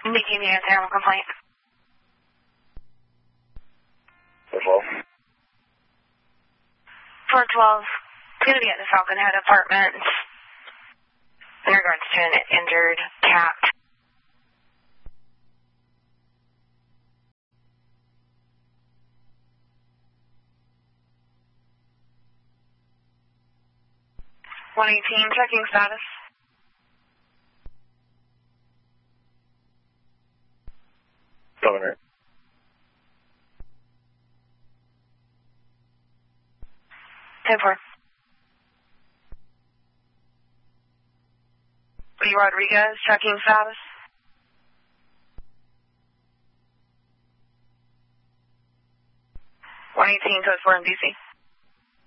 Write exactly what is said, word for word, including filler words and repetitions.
Making the animal complaint. four twelve. four twelve. It's going to be at the Falcon Head Apartments in regards to an injured cat. one eighteen, checking status. Governor. ten four. Lee Rodriguez, checking status. one eighteen, code four in D C.